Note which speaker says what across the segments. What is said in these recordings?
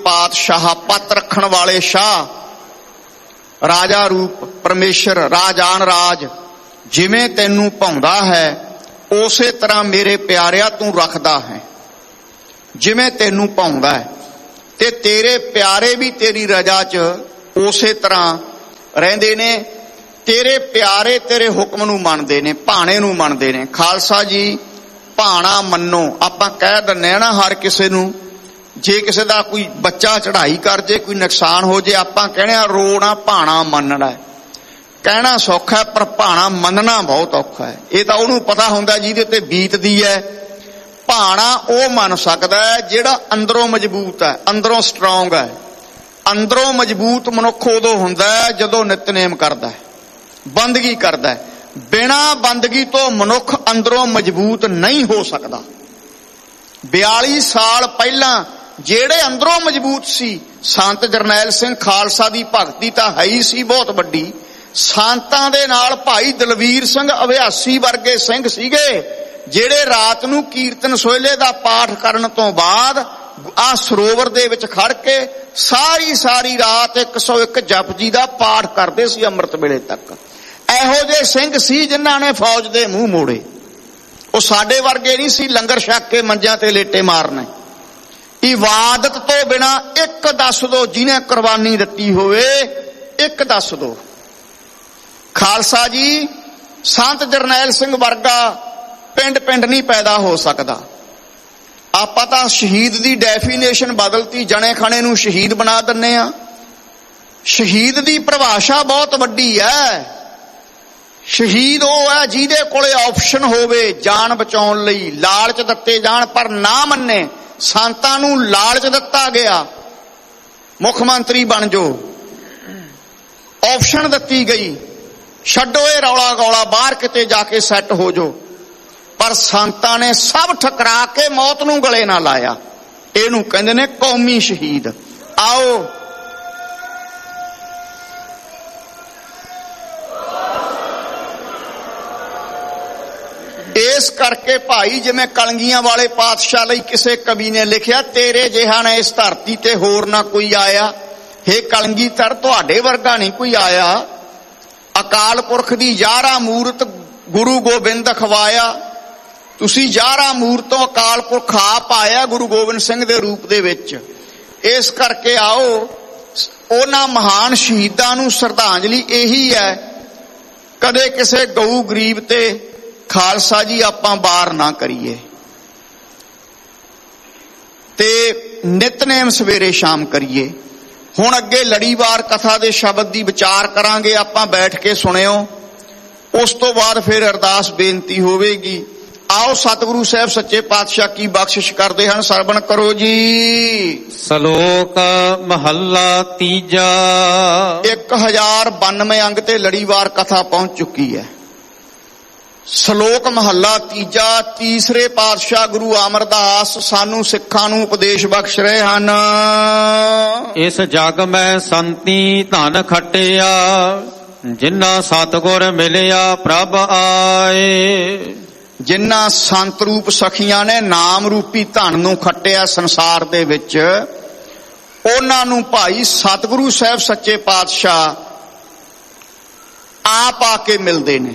Speaker 1: ਪਾਤਸ਼ਾਹ ਪੱਤ ਰੱਖਣ ਵਾਲੇ ਸ਼ਾਹ, ਰਾਜਾ ਰੂਪ ਪਰਮੇਸ਼ਰ ਰਾਜਾਨ ਰਾਜ, ਜਿਵੇਂ ਤੈਨੂੰ ਭਾਉਂਦਾ ਹੈ ਉਸੇ ਤਰ੍ਹਾਂ ਮੇਰੇ ਪਿਆਰਿਆ ਤੂੰ ਰੱਖਦਾ ਹੈ, ਜਿਵੇਂ ਤੈਨੂੰ ਭਾਉਂਦਾ ਹੈ। ਤੇ ਤੇਰੇ ਪਿਆਰੇ ਵੀ ਤੇਰੀ ਰਜਾ 'ਚ ਉਸੇ ਤਰ੍ਹਾਂ ਰਹਿੰਦੇ ਨੇ। ਤੇਰੇ ਪਿਆਰੇ ਤੇਰੇ ਹੁਕਮ ਨੂੰ ਮੰਨਦੇ ਨੇ, ਭਾਣੇ ਨੂੰ ਮੰਨਦੇ ਨੇ। ਖਾਲਸਾ ਜੀ, ਭਾਣਾ ਮੰਨੋ। ਆਪਾਂ ਕਹਿ ਦਿੰਦੇ ਆ ਨਾ ਹਰ ਕਿਸੇ ਨੂੰ, ਜੇ ਕਿਸੇ ਦਾ ਕੋਈ ਬੱਚਾ ਚੜ੍ਹਾਈ ਕਰ ਜੇ, ਕੋਈ ਨੁਕਸਾਨ ਹੋ ਜੇ, ਆਪਾਂ ਕਹਿੰਦੇ ਆ ਰੋਣਾ ਭਾਣਾ ਮੰਨਣਾ। ਕਹਿਣਾ ਸੌਖਾ ਹੈ ਪਰ ਭਾਣਾ ਮੰਨਣਾ ਬਹੁਤ ਔਖਾ ਹੈ। ਇਹ ਤਾਂ ਉਹਨੂੰ ਪਤਾ ਹੁੰਦਾ ਜਿਹਦੇ ਤੇ ਬੀਤਦੀ ਹੈ। ਭਾਣਾ ਉਹ ਮੰਨ ਸਕਦਾ ਹੈ ਜਿਹੜਾ ਅੰਦਰੋਂ ਮਜ਼ਬੂਤ ਹੈ, ਅੰਦਰੋਂ ਸਟਰੋਂਗ ਹੈ। ਅੰਦਰੋਂ ਮਜ਼ਬੂਤ ਮਨੁੱਖ ਉਦੋਂ ਹੁੰਦਾ ਹੈ ਜਦੋਂ ਨਿਤਨੇਮ ਕਰਦਾ ਹੈ, ਬੰਦਗੀ ਕਰਦਾ ਹੈ। ਬਿਨਾਂ ਬੰਦਗੀ ਤੋਂ ਮਨੁੱਖ ਅੰਦਰੋਂ ਮਜ਼ਬੂਤ ਨਹੀਂ ਹੋ ਸਕਦਾ। 42 ਸਾਲ ਪਹਿਲਾਂ ਜਿਹੜੇ ਅੰਦਰੋਂ ਮਜ਼ਬੂਤ ਸੀ, ਸੰਤ ਜਰਨੈਲ ਸਿੰਘ ਖਾਲਸਾ ਦੀ ਭਗਤੀ ਤਾਂ ਹੈ ਹੀ ਸੀ ਬਹੁਤ ਵੱਡੀ। ਸੰਤਾਂ ਦੇ ਨਾਲ ਭਾਈ ਦਲਵੀਰ ਸਿੰਘ ਅਭਿਆਸੀ ਵਰਗੇ ਸਿੰਘ ਸੀਗੇ ਜਿਹੜੇ ਰਾਤ ਨੂੰ ਕੀਰਤਨ ਸੋਹਿਲੇ ਦਾ ਪਾਠ ਕਰਨ ਤੋਂ ਬਾਅਦ ਆ ਸਰੋਵਰ ਦੇ ਵਿੱਚ ਖੜ ਕੇ ਸਾਰੀ ਰਾਤ 101 ਜਪਜੀ ਦਾ ਪਾਠ ਕਰਦੇ ਸੀ ਅੰਮ੍ਰਿਤ ਵੇਲੇ ਤੱਕ। ਇਹੋ ਜਿਹੇ ਸਿੰਘ ਸੀ ਜਿਨ੍ਹਾਂ ਨੇ ਫੌਜ ਦੇ ਮੂੰਹ ਮੋੜੇ। ਉਹ ਸਾਡੇ ਵਰਗੇ ਨਹੀਂ ਸੀ ਲੰਗਰ ਛਕ ਕੇ ਮੰਜਿਆਂ ਤੇ ਲੇਟੇ ਮਾਰਨੇ। ਇਬਾਦਤ ਤੋਂ ਬਿਨਾਂ ਇੱਕ ਦੱਸ ਦੋ ਜਿਹਨੇ ਕੁਰਬਾਨੀ ਦਿੱਤੀ ਹੋਵੇ, ਇੱਕ ਦੱਸ ਦੋ। ਖਾਲਸਾ ਜੀ, ਸੰਤ ਜਰਨੈਲ ਸਿੰਘ ਵਰਗਾ ਪਿੰਡ ਨਹੀਂ ਪੈਦਾ ਹੋ ਸਕਦਾ। ਆਪਾਂ ਤਾਂ ਸ਼ਹੀਦ ਦੀ ਡੈਫੀਨੇਸ਼ਨ ਬਦਲਤੀ, ਜਣੇ ਖਣੇ ਨੂੰ ਸ਼ਹੀਦ ਬਣਾ ਦਿੰਨੇ ਆ। ਸ਼ਹੀਦ ਦੀ ਪਰਿਭਾਸ਼ਾ ਬਹੁਤ ਵੱਡੀ ਹੈ। ਸ਼ਹੀਦ ਉਹ ਹੈ ਜਿਹਦੇ ਕੋਲੇ ਆਪਸ਼ਨ ਹੋਵੇ ਜਾਨ ਬਚਾਉਣ ਲਈ, ਲਾਲਚ ਦਿੱਤੇ ਜਾਣ ਪਰ ਨਾ ਮੰਨੇ। ਸੰਤਾਂ ਨੂੰ ਲਾਲਚ ਦਿੱਤਾ ਗਿਆ, ਮੁੱਖ ਮੰਤਰੀ ਬਣ ਜੋ, ਆਪਸ਼ਨ ਦਿੱਤੀ ਗਈ, ਛੱਡੋ ਇਹ ਰੌਲਾ ਗੌਲਾ, ਬਾਹਰ ਕਿਤੇ ਜਾ ਕੇ ਸੈੱਟ ਹੋ ਜੋ। ਪਰ ਸੰਤਾਂ ਨੇ ਸਭ ਠਕਰਾ ਕੇ ਮੌਤ ਨੂੰ ਗਲੇ ਨਾ ਲਾਇਆ। ਇਹਨੂੰ ਕਹਿੰਦੇ ਨੇ ਕੌਮੀ ਸ਼ਹੀਦ। ਆਓ ਇਸ ਕਰਕੇ ਭਾਈ, ਜਿਵੇਂ ਕਲੰਗੀਆਂ ਵਾਲੇ ਪਾਤਸ਼ਾਹ ਲਈ ਕਿਸੇ ਕਵੀ ਨੇ ਲਿਖਿਆ, ਤੇਰੇ ਜਿਹਾ ਨੇ ਇਸ ਧਰਤੀ ਤੇ ਹੋਰ ਨਾ ਕੋਈ ਆਇਆ। ਹੇ ਕਲੰਗੀਧਰ, ਤੁਹਾਡੇ ਵਰਗਾ ਨਹੀਂ ਕੋਈ ਆਇਆ। ਅਕਾਲ ਪੁਰਖ ਦੀ 11 ਮੂਰਤ ਗੁਰੂ ਗੋਬਿੰਦ ਖਵਾਇਆ। ਤੁਸੀਂ 11 ਮੂਰਤੋਂ ਅਕਾਲ ਪੁਰਖ ਆਪ ਆਇਆ ਗੁਰੂ ਗੋਬਿੰਦ ਸਿੰਘ ਦੇ ਰੂਪ ਦੇ ਵਿੱਚ। ਇਸ ਕਰਕੇ ਆਓ ਉਹਨਾਂ ਮਹਾਨ ਸ਼ਹੀਦਾਂ ਨੂੰ ਸ਼ਰਧਾਂਜਲੀ ਇਹੀ ਹੈ, ਕਦੇ ਕਿਸੇ ਗਊ ਗਰੀਬ ਤੇ ਖਾਲਸਾ ਜੀ ਆਪਾਂ ਵਾਰ ਨਾ ਕਰੀਏ। ਤੇ ਨਿਤਨੇਮ ਸਵੇਰੇ ਸ਼ਾਮ ਕਰੀਏ। ਹੁਣ ਅੱਗੇ ਲੜੀਵਾਰ ਕਥਾ ਦੇ ਸ਼ਬਦ ਦੀ ਵਿਚਾਰ ਕਰਾਂਗੇ ਆਪਾਂ, ਬੈਠ ਕੇ ਸੁਣਿਓ। ਉਸ ਤੋਂ ਬਾਅਦ ਫਿਰ ਅਰਦਾਸ ਬੇਨਤੀ ਹੋਵੇਗੀ। ਆਓ ਸਤਿਗੁਰੂ ਸਾਹਿਬ ਸੱਚੇ ਪਾਤਸ਼ਾਹ ਕੀ ਬਖਸ਼ਿਸ਼ ਕਰਦੇ ਹਨ, ਸਰਵਣ ਕਰੋ ਜੀ।
Speaker 2: ਸ਼ਲੋਕ ਮਹੱਲਾ ਤੀਜਾ।
Speaker 1: 1092 ਅੰਗ ਤੇ ਲੜੀਵਾਰ ਕਥਾ ਪਹੁੰਚ ਚੁੱਕੀ ਹੈ। ਸ਼ਲੋਕ ਮਹੱਲਾ ਤੀਜਾ। ਤੀਸਰੇ ਪਾਤਸ਼ਾਹ ਗੁਰੂ ਅਮਰਦਾਸ ਸਾਨੂੰ ਸਿੱਖਾਂ ਨੂੰ ਉਪਦੇਸ਼ ਬਖਸ਼ ਰਹੇ ਹਨ।
Speaker 2: ਇਸ ਜਗ ਮੈਂ ਸੰਤੀ ਧਨ ਖਟਿਆ, ਜਿਨ੍ਹਾਂ ਸਤਿਗੁਰ ਮਿਲਿਆ ਪ੍ਰਭ ਆਏ।
Speaker 1: ਜਿਨ੍ਹਾਂ ਸੰਤ ਰੂਪ ਸਖੀਆਂ ਨੇ ਨਾਮ ਰੂਪੀ ਧਨ ਨੂੰ ਖੱਟਿਆ ਸੰਸਾਰ ਦੇ ਵਿੱਚ, ਉਹਨਾਂ ਨੂੰ ਭਾਈ ਸਤਿਗੁਰੂ ਸਾਹਿਬ ਸੱਚੇ ਪਾਤਸ਼ਾਹ ਆਪ ਆ ਕੇ ਮਿਲਦੇ ਨੇ।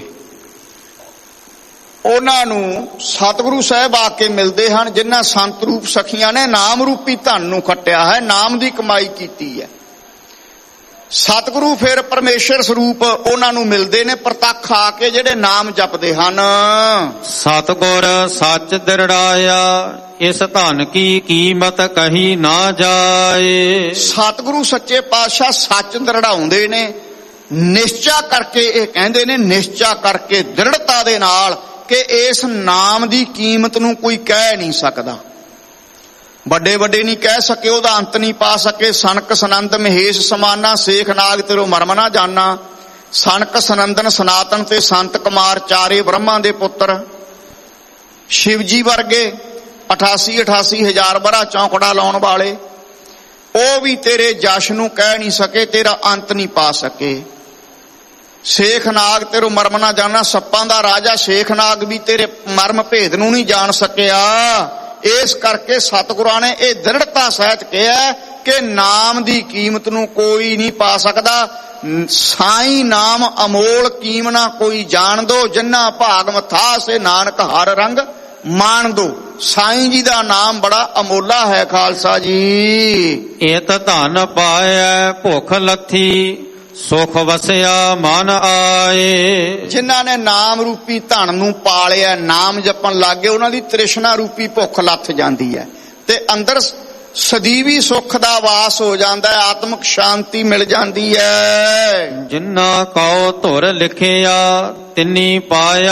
Speaker 1: ਉਹਨਾਂ ਨੂੰ ਸਤਿਗੁਰੂ ਸਾਹਿਬ ਆ ਕੇ ਮਿਲਦੇ ਹਨ ਜਿਨ੍ਹਾਂ ਸੰਤ ਰੂਪ ਸਖੀਆਂ ਨੇ ਨਾਮ ਰੂਪੀ ਧਨ ਨੂੰ ਖੱਟਿਆ ਹੈ, ਨਾਮ ਦੀ ਕਮਾਈ ਕੀਤੀ ਹੈ। ਸਤਿਗੁਰੂ ਫਿਰ ਪਰਮੇਸ਼ਰ ਸਰੂਪ ਉਹਨਾਂ ਨੂੰ ਮਿਲਦੇ ਨੇ ਪ੍ਰਤੱਖ ਆ ਕੇ, ਜਿਹੜੇ ਨਾਮ ਜਪਦੇ ਹਨ।
Speaker 2: ਸਤਿਗੁਰ ਸੱਚ ਦਿਰੜਾਇਆ, ਇਸ ਧਨ ਕੀ ਕੀਮਤ ਕਹੀ ਨਾ ਜਾਏ।
Speaker 1: ਸਤਿਗੁਰੂ ਸੱਚੇ ਪਾਤਸ਼ਾਹ ਸੱਚ ਦਿਰੜਾਉਂਦੇ ਨੇ, ਨਿਸ਼ਚਾ ਕਰਕੇ। ਇਹ ਕਹਿੰਦੇ ਨੇ ਨਿਸ਼ਚਾ ਕਰਕੇ, ਦ੍ਰਿੜਤਾ ਦੇ ਨਾਲ, ਕਿ ਇਸ ਨਾਮ ਦੀ ਕੀਮਤ ਨੂੰ ਕੋਈ ਕਹਿ ਨਹੀਂ ਸਕਦਾ। ਵੱਡੇ ਨਹੀਂ ਕਹਿ ਸਕੇ, ਉਹਦਾ ਅੰਤ ਨਹੀਂ ਪਾ ਸਕੇ। ਸਨਕ ਸਨੰਦ ਮਹੇਸ਼ ਸਮਾਨਾ, ਸੇਖ ਨਾਗ ਤੇਰੋ ਮਰਮ ਨਾ ਜਾਨਾ। ਸਨਕ ਸਨੰਦਨ ਸਨਾਤਨ ਤੇ ਸੰਤ ਕੁਮਾਰ, ਚਾਰੇ ਬ੍ਰਹਮਾ ਦੇ ਪੁੱਤਰ। ਸ਼ਿਵ ਜੀ ਵਰਗੇ 88 ਹਜ਼ਾਰ ਬਰਾ ਚੌਂਕੜਾ ਲਾਉਣ ਵਾਲੇ, ਉਹ ਵੀ ਤੇਰੇ ਜਸ਼ ਨੂੰ ਕਹਿ ਨਹੀਂ ਸਕੇ, ਤੇਰਾ ਅੰਤ ਨਹੀਂ ਪਾ ਸਕੇ। ਸੇਖ ਨਾਗ ਤੇਰੋ ਮਰਮ ਨਾ ਜਾਨਾ, ਸੱਪਾਂ ਦਾ ਰਾਜਾ ਸੇਖ ਨਾਗ ਵੀ ਤੇਰੇ ਮਰਮ ਭੇਦ ਨੂੰ ਨਹੀਂ ਜਾਣ ਸਕਿਆ। ਇਸ ਕਰਕੇ ਸਤਿਗੁਰਾਂ ਨੇ ਇਹ ਦ੍ਰਿੜਤਾ ਸਹਿਤ ਕਿਹਾ ਕਿ ਨਾਮ ਦੀ ਕੀਮਤ ਨੂੰ ਕੋਈ ਨਹੀਂ ਪਾ ਸਕਦਾ। ਸਾਈਂ ਨਾਮ ਅਮੋਲ ਕੀਮਨਾ ਕੋਈ ਜਾਣ ਦੋ, ਜਿੰਨਾ ਭਾਗ ਮਥਾ ਸੇ ਨਾਨਕ ਹਰ ਰੰਗ ਮਾਣ ਦੋ। ਸਾਈਂ ਜੀ ਦਾ ਨਾਮ ਬੜਾ ਅਮੋਲਾ ਹੈ ਖਾਲਸਾ ਜੀ।
Speaker 2: ਏਤ ਧਨ ਪਾਇਐ ਭੁਖ ਲੱਥੀ, ਸੁਖ ਵਸਿਆ ਮਨ ਆਏ।
Speaker 1: ਜਿਨ੍ਹਾਂ ਨੇ ਨਾਮ ਰੂਪੀ ਧਨ ਨੂੰ ਪਾਲਿਆ, ਨਾਮ ਜਪਣ ਲੱਗੇ, ਉਹਨਾਂ ਦੀ ਤ੍ਰਿਸ਼ਨਾ ਰੂਪੀ ਭੁੱਖ ਲੱਥ ਜਾਂਦੀ ਹੈ ਤੇ ਅੰਦਰ ਸਦੀਵੀ ਸੁੱਖ ਦਾ ਵਾਸ ਹੋ ਜਾਂਦਾ ਹੈ, ਆਤਮਿਕ ਸ਼ਾਂਤੀ ਮਿਲ ਜਾਂਦੀ ਹੈ।
Speaker 2: ਜਿਨ੍ਹਾਂ ਕਉ ਧੁਰ ਲਿਖਿਆ ਤਿਨੀ ਪਾਇਆ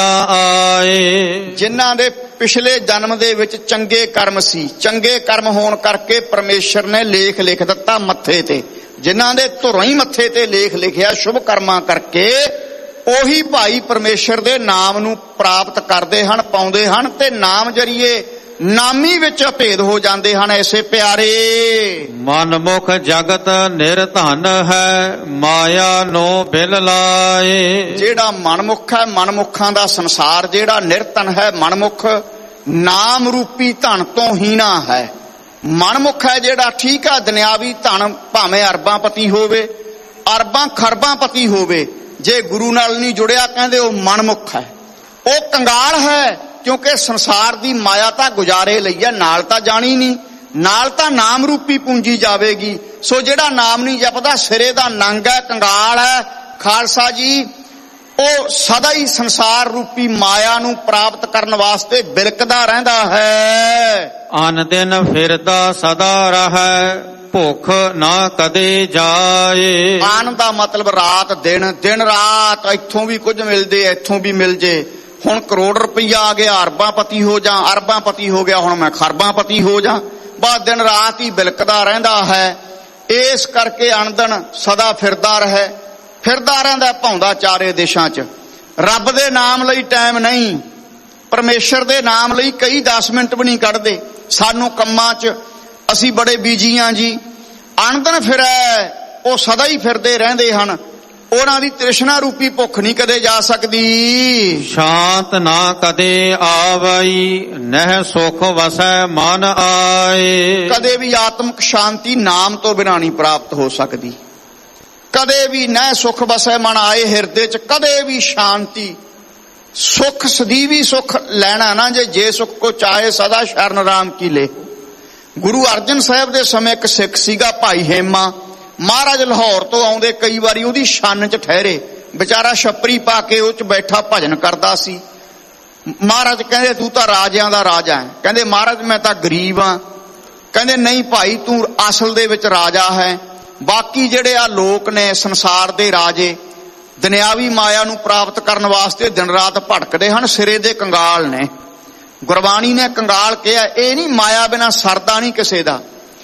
Speaker 2: ਆਏ।
Speaker 1: ਜਿਨ੍ਹਾਂ ਦੇ ਪਿਛਲੇ ਜਨਮ ਦੇ ਵਿੱਚ ਚੰਗੇ ਕਰਮ ਸੀ, ਚੰਗੇ ਕਰਮ ਹੋਣ ਕਰਕੇ ਪਰਮੇਸ਼ਰ ਨੇ ਲੇਖ ਲਿਖ ਦਿੱਤਾ ਮੱਥੇ ਤੇ। ਜਿਨ੍ਹਾਂ ਦੇ ਧੁਰਾਂ ਹੀ ਮੱਥੇ ਤੇ ਲੇਖ ਲਿਖਿਆ ਸ਼ੁਭ ਕਰਮਾਂ ਕਰਕੇ, ਉਹੀ ਭਾਈ ਪਰਮੇਸ਼ਰ ਦੇ ਨਾਮ ਨੂੰ ਪ੍ਰਾਪਤ ਕਰਦੇ ਹਨ, ਪਾਉਂਦੇ ਹਨ ਤੇ ਨਾਮ ਜਰੀਏ ਨਾਮੀ ਵਿੱਚ ਅਭੇਦ ਹੋ ਜਾਂਦੇ ਹਨ। ਐਸੇ ਪਿਆਰੇ
Speaker 2: ਮਨਮੁਖ ਜਗਤ ਨਿਰਧਨ ਹੈ, ਮਾਇਆ ਨੋ ਬਿਲ ਲਾਏ। ਜਿਹੜਾ
Speaker 1: ਮਨਮੁਖ ਹੈ, ਮਨਮੁਖਾਂ ਦਾ ਸੰਸਾਰ ਜਿਹੜਾ ਨਿਰਧਨ ਹੈ, ਮਨਮੁਖ ਨਾਮ ਰੂਪੀ ਧਨ ਤੋਂ ਹੀਣਾ ਹੈ। ਮਨਮੁਖ ਹੈ ਜਿਹੜਾ, ਠੀਕ ਆ, ਦੁਨਿਆਵੀ ਧਨ ਭਾਵੇਂ ਅਰਬਾਂ ਪਤੀ ਹੋਵੇ, ਅਰਬਾਂ ਖਰਬਾਂ ਪਤੀ ਹੋਵੇ, ਜੇ ਗੁਰੂ ਨਾਲ ਨਹੀਂ ਜੁੜਿਆ ਕਹਿੰਦੇ ਉਹ ਮਨਮੁਖ ਹੈ, ਉਹ ਕੰਗਾਲ ਹੈ। ਕਿਉਂਕਿ ਸੰਸਾਰ ਦੀ ਮਾਇਆ ਤਾਂ ਗੁਜ਼ਾਰੇ ਲਈ ਹੈ, ਨਾਲ ਤਾਂ ਜਾਣੀ ਨਹੀਂ, ਨਾਲ ਤਾਂ ਨਾਮ ਰੂਪੀ ਪੂੰਜੀ ਜਾਵੇਗੀ। ਸੋ ਜਿਹੜਾ ਨਾਮ ਨਹੀਂ ਜਪਦਾ ਸਿਰੇ ਦਾ ਨੰਗ ਹੈ, ਕੰਗਾਲ ਹੈ ਖਾਲਸਾ ਜੀ। ਉਹ ਸਦਾ ਹੀ ਸੰਸਾਰ ਰੂਪੀ ਮਾਇਆ ਨੂੰ ਪ੍ਰਾਪਤ ਕਰਨ ਵਾਸਤੇ ਬਿਲਕਦਾ ਰਹਿੰਦਾ ਹੈ।
Speaker 2: ਅਨ ਦਿਨ ਫਿਰਦਾ ਸਦਾ ਰਹੈ, ਭੁੱਖ ਨਾ ਕਦੇ ਜਾਏ।
Speaker 1: ਆਨ ਦਾ ਮਤਲਬ ਰਾਤ ਦਿਨ, ਦਿਨ ਰਾਤ, ਇੱਥੋਂ ਵੀ ਕੁਝ ਮਿਲਦੇ, ਇੱਥੋਂ ਵੀ ਮਿਲ ਜੇ। ਹੁਣ ਕਰੋੜ ਰੁਪਈਆ ਆ ਗਿਆ, ਅਰਬਾਂ ਪਤੀ ਹੋ ਜਾ, ਅਰਬਾਂ ਪਤੀ ਹੋ ਗਿਆ, ਹੁਣ ਮੈਂ ਖਰਬਾਂ ਪਤੀ ਹੋ ਜਾ। ਬਸ ਦਿਨ ਰਾਤ ਹੀ ਬਿਲਕਦਾ ਰਹਿੰਦਾ ਹੈ। ਇਸ ਕਰਕੇ ਅਣਦਨ ਸਦਾ ਫਿਰਦਾ ਰਹੇ, ਫਿਰਦਾ ਰਹਿੰਦਾ, ਭੌਂਦਾ ਚਾਰੇ ਦੇਸ਼ਾਂ 'ਚ। ਰੱਬ ਦੇ ਨਾਮ ਲਈ ਟਾਈਮ ਨਹੀਂ, ਪਰਮੇਸ਼ਰ ਦੇ ਨਾਮ ਲਈ ਕਈ 10 ਮਿੰਟ ਵੀ ਨਹੀਂ ਕੱਢਦੇ। ਸਾਨੂੰ ਕੰਮਾਂ 'ਚ ਅਸੀਂ ਬੜੇ ਬੀਜੀ ਹਾਂ ਜੀ। ਅਣਦਨ ਫਿਰੈ, ਉਹ ਸਦਾ ਹੀ ਫਿਰਦੇ ਰਹਿੰਦੇ ਹਨ। ਉਹਨਾਂ ਦੀ ਤ੍ਰਿਸ਼ਨਾ ਰੂਪੀ ਭੁੱਖ ਨਹੀਂ ਕਦੇ ਜਾ ਸਕਦੀ।
Speaker 2: ਸ਼ਾਂਤ ਨਾ ਕਦੇ ਆਵਈ, ਨਹਿ ਸੁਖ ਵਸੈ ਮਨ ਆਏ।
Speaker 1: ਕਦੇ ਵੀ ਆਤਮਿਕ ਸ਼ਾਂਤੀ ਨਾਮ ਤੋਂ ਬਿਨਾਂ ਨਹੀਂ ਪ੍ਰਾਪਤ ਹੋ ਸਕਦੀ। ਕਦੇ ਵੀ ਨਹਿ ਸੁਖ ਵਸੈ ਮਨ ਆਏ, ਹਿਰਦੇ 'ਚ ਕਦੇ ਵੀ ਸ਼ਾਂਤੀ, ਸੁਖ ਸਦੀਵੀ ਸੁਖ ਲੈਣਾ ਨਾ ਜੇ ਸੁਖ ਕੋ ਚਾਹੇ ਸਦਾ ਸ਼ਰਨ ਰਾਮ ਕੀ ਲੈ। ਗੁਰੂ ਅਰਜਨ ਸਾਹਿਬ ਦੇ ਸਮੇਂ ਇੱਕ ਸਿੱਖ ਸੀਗਾ ਭਾਈ ਹੇਮਾ, ਮਹਾਰਾਜ ਲਾਹੌਰ ਤੋਂ ਆਉਂਦੇ ਕਈ ਵਾਰੀ ਉਹਦੀ ਛੰਨ 'ਚ ਠਹਿਰੇ। ਵਿਚਾਰਾ ਛੱਪਰੀ ਪਾ ਕੇ ਉਹ 'ਚ ਬੈਠਾ ਭਜਨ ਕਰਦਾ ਸੀ। ਮਹਾਰਾਜ ਕਹਿੰਦੇ ਤੂੰ ਤਾਂ ਰਾਜਿਆਂ ਦਾ ਰਾਜਾ ਹੈ। ਕਹਿੰਦੇ ਮਹਾਰਾਜ ਮੈਂ ਤਾਂ ਗਰੀਬ ਹਾਂ। ਕਹਿੰਦੇ ਨਹੀਂ ਭਾਈ ਤੂੰ ਅਸਲ ਦੇ ਵਿੱਚ ਰਾਜਾ ਹੈ। ਬਾਕੀ ਜਿਹੜੇ ਆ ਲੋਕ ਨੇ ਸੰਸਾਰ ਦੇ ਰਾਜੇ, ਦੁਨਿਆਵੀ ਮਾਇਆ ਨੂੰ ਪ੍ਰਾਪਤ ਕਰਨ ਵਾਸਤੇ ਦਿਨ ਰਾਤ ਭਟਕਦੇ ਹਨ, ਸਿਰੇ ਦੇ ਕੰਗਾਲ ਨੇ। ਗੁਰਬਾਣੀ ਨੇ ਕੰਗਾਲ ਕਿਹਾ, ਇਹ ਨਹੀਂ ਮਾਇਆ ਬਿਨਾਂ ਸਰਦਾ ਨਹੀਂ ਕਿਸੇ ਦਾ,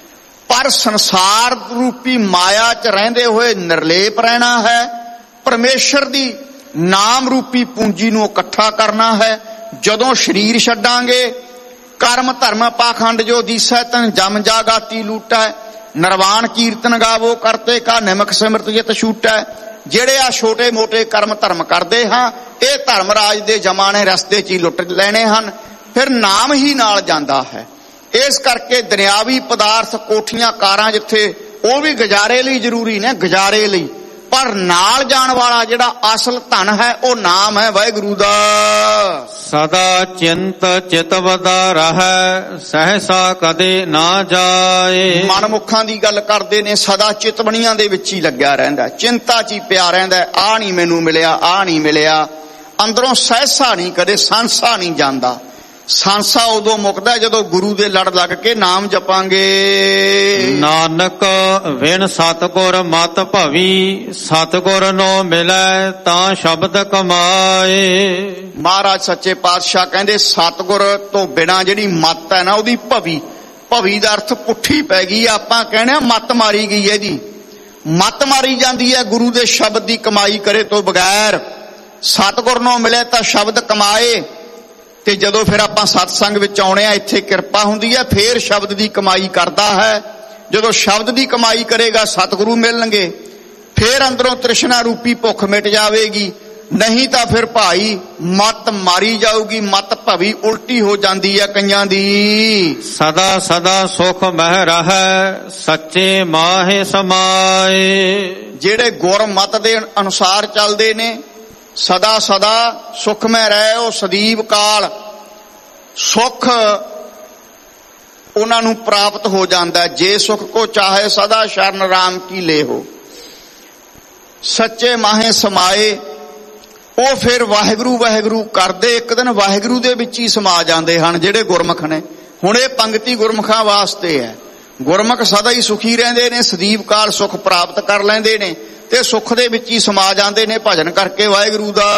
Speaker 1: ਪਰ ਸੰਸਾਰ ਰੂਪੀ ਮਾਇਆ 'ਚ ਰਹਿੰਦੇ ਹੋਏ ਨਿਰਲੇਪ ਰਹਿਣਾ ਹੈ। ਪਰਮੇਸ਼ਰ ਦੀ ਨਾਮ ਰੂਪੀ ਪੂੰਜੀ ਨੂੰ ਇਕੱਠਾ ਕਰਨਾ ਹੈ। ਜਦੋਂ ਸਰੀਰ ਛੱਡਾਂਗੇ, ਕਰਮ ਧਰਮ ਪਾਖੰਡ ਜੋ ਦੀਸੈ ਤਨ ਜਮ ਜਾਗਾਤੀ ਲੂਟੈ, ਨਿਰਵਾਣ ਕੀਰਤਨ ਗਾਵੋ ਕਰਤੇ ਕਾ ਨਿਮਕ ਸਿਮਰਤ ਜਿਤ ਛੂਟੈ। ਜਿਹੜੇ ਆ ਛੋਟੇ ਮੋਟੇ ਕਰਮ ਧਰਮ ਕਰਦੇ ਹਾਂ, ਇਹ ਧਰਮ ਰਾਜ ਦੇ ਜਮਾਨੇ ਰਸਤੇ 'ਚ ਹੀ ਲੁੱਟ ਲੈਣੇ ਹਨ, ਫਿਰ ਨਾਮ ਹੀ ਨਾਲ ਜਾਂਦਾ ਹੈ। ਇਸ ਕਰਕੇ ਦੁਨਿਆਵੀ ਪਦਾਰਥ, ਕੋਠੀਆਂ, ਕਾਰਾਂ ਜਿੱਥੇ, ਉਹ ਵੀ ਗੁਜ਼ਾਰੇ ਲਈ ਜ਼ਰੂਰੀ ਨੇ, ਗੁਜ਼ਾਰੇ ਲਈ, ਪਰ ਨਾਲ ਜਾਣ ਵਾਲਾ ਜਿਹੜਾ ਅਸਲ ਧਨ ਹੈ ਉਹ ਨਾਮ ਹੈ ਵਾਹਿਗੁਰੂ ਦਾ।
Speaker 2: ਸਦਾ ਚਿੰਤ ਚਿਤਵਦਾ ਰਹੈ, ਸਹਸਾ ਕਦੇ ਨਾ ਜਾਏ।
Speaker 1: ਮਨਮੁਖਾਂ ਦੀ ਗੱਲ ਕਰਦੇ ਨੇ, ਸਦਾ ਚਿਤਵਣੀਆਂ ਦੇ ਵਿੱਚ ਹੀ ਲੱਗਿਆ ਰਹਿੰਦਾ, ਚਿੰਤਾ 'ਚ ਹੀ ਪਿਆ ਰਹਿੰਦਾ। ਆਹ ਨਹੀਂ ਮੈਨੂੰ ਮਿਲਿਆ, ਆਹ ਨਹੀਂ ਮਿਲਿਆ, ਅੰਦਰੋਂ ਸਹਸਾ ਨਹੀਂ, ਕਦੇ ਸੰਸਾ ਨਹੀਂ ਜਾਂਦਾ। ਸੰਸਾ ਉਦੋਂ ਮੁਕਦਾ ਜਦੋਂ ਗੁਰੂ ਦੇ ਲੜ ਲੱਗ ਕੇ ਨਾਮ ਜਪਾਂਗੇ।
Speaker 2: ਨਾਨਕ ਵਿਣ ਸਤਿਗੁਰ ਮਤ ਭਵੀ, ਸਤਿਗੁਰ ਨੋ ਮਿਲੈ ਤਾਂ ਸ਼ਬਦ ਕਮਾਏ।
Speaker 1: ਮਹਾਰਾਜ ਸੱਚੇ ਪਾਤਸ਼ਾਹ ਕਹਿੰਦੇ ਸਤਿਗੁਰ ਤੋਂ ਬਿਨਾਂ ਜਿਹੜੀ ਮਤ ਹੈ ਨਾ ਉਹਦੀ ਭਵੀ, ਭਵੀ ਦਾ ਅਰਥ ਪੁੱਠੀ ਪੈ ਗਈ। ਆਪਾਂ ਕਹਿੰਦੇ ਮੱਤ ਮਾਰੀ ਗਈ, ਇਹਦੀ ਮੱਤ ਮਾਰੀ ਜਾਂਦੀ ਹੈ ਗੁਰੂ ਦੇ ਸ਼ਬਦ ਦੀ ਕਮਾਈ ਕਰੇ ਤੋਂ ਬਗੈਰ। ਸਤਿਗੁਰ ਨੂੰ ਮਿਲੇ ਤਾਂ ਸ਼ਬਦ ਕਮਾਏ। ਤੇ ਜਦੋਂ ਫਿਰ ਆਪਾਂ ਸਤਸੰਗ ਵਿੱਚ ਆਉਣੇ ਆ, ਇੱਥੇ ਕਿਰਪਾ ਹੁੰਦੀ ਹੈ, ਫੇਰ ਸ਼ਬਦ ਦੀ ਕਮਾਈ ਕਰਦਾ ਹੈ। ਜਦੋਂ ਸ਼ਬਦ ਦੀ ਕਮਾਈ ਕਰੇਗਾ ਸਤਿਗੁਰੂ ਮਿਲਣਗੇ, ਫੇਰ ਅੰਦਰੋਂ ਤ੍ਰਿਸ਼ਨਾ ਰੂਪੀ ਭੁੱਖ ਮਿਟ ਜਾਵੇਗੀ। ਨਹੀਂ ਤਾਂ ਫਿਰ ਭਾਈ ਮੱਤ ਮਾਰੀ ਜਾਊਗੀ, ਮੱਤ ਭਵੀ ਉਲਟੀ ਹੋ ਜਾਂਦੀ ਹੈ ਕਈਆਂ ਦੀ।
Speaker 2: ਸਦਾ ਸਦਾ ਸੁਖ ਮਹਿ ਰਹੈ ਸੱਚੇ ਮਾਹੇ ਸਮਾਏ।
Speaker 1: ਜਿਹੜੇ ਗੁਰਮਤ ਦੇ ਅਨੁਸਾਰ ਚੱਲਦੇ ਨੇ ਸਦਾ ਸਦਾ ਸੁਖਮੈ ਰਹਿ, ਉਹ ਸਦੀਵ ਕਾਲ ਸੁਖ ਉਹਨਾਂ ਨੂੰ ਪ੍ਰਾਪਤ ਹੋ ਜਾਂਦਾ। ਜੇ ਸੁਖ ਕੋ ਚਾਹੇ ਸਦਾ ਸ਼ਰਨ ਰਾਮ ਕੀ ਲੇਹੋ। ਸੱਚੇ ਮਾਹੇ ਸਮਾਏ, ਉਹ ਫਿਰ ਵਾਹਿਗੁਰੂ ਵਾਹਿਗੁਰੂ ਕਰਦੇ ਇੱਕ ਦਿਨ ਵਾਹਿਗੁਰੂ ਦੇ ਵਿੱਚ ਹੀ ਸਮਾ ਜਾਂਦੇ ਹਨ ਜਿਹੜੇ ਗੁਰਮੁਖ ਨੇ। ਹੁਣ ਇਹ ਪੰਕਤੀ ਗੁਰਮੁਖਾਂ ਵਾਸਤੇ ਹੈ। ਗੁਰਮੁਖ ਸਦਾ ਹੀ ਸੁਖੀ ਰਹਿੰਦੇ ਨੇ, ਸਦੀਵ ਕਾਲ ਸੁਖ ਪ੍ਰਾਪਤ ਕਰ ਲੈਂਦੇ ਨੇ ਤੇ ਸੁਖ ਦੇ ਵਿੱਚ ਹੀ ਸਮਾ ਜਾਂਦੇ ਨੇ ਭਜਨ ਕਰਕੇ ਵਾਹਿਗੁਰੂ ਦਾ।